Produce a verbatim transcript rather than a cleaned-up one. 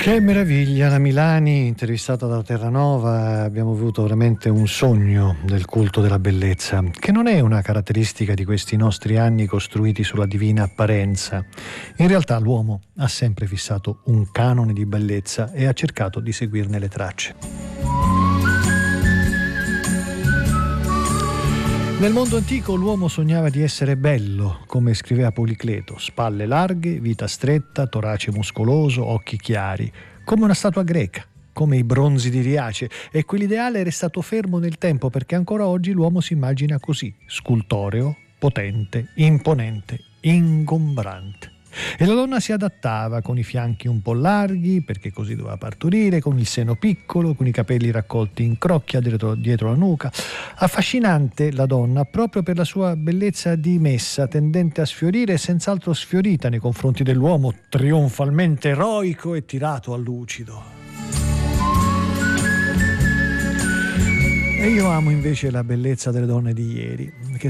Che meraviglia, la Milani intervistata da Terranova. Abbiamo avuto veramente un sogno del culto della bellezza, che non è una caratteristica di questi nostri anni costruiti sulla divina apparenza. In realtà l'uomo ha sempre fissato un canone di bellezza e ha cercato di seguirne le tracce. Nel mondo antico l'uomo sognava di essere bello, come scriveva Policleto: spalle larghe, vita stretta, torace muscoloso, occhi chiari, come una statua greca, come i bronzi di Riace, e quell'ideale è restato fermo nel tempo perché ancora oggi l'uomo si immagina così, scultoreo, potente, imponente, ingombrante. E la donna si adattava con i fianchi un po' larghi, perché così doveva partorire, con il seno piccolo, con i capelli raccolti in crocchia dietro, dietro la nuca. Affascinante la donna proprio per la sua bellezza dimessa, tendente a sfiorire e senz'altro sfiorita nei confronti dell'uomo, trionfalmente eroico e tirato a lucido. E io amo invece la bellezza delle donne di ieri, che